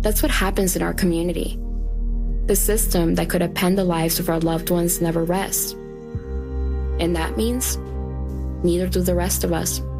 That's what happens in our community. The system that could append the lives of our loved ones never rests. And that means neither do the rest of us.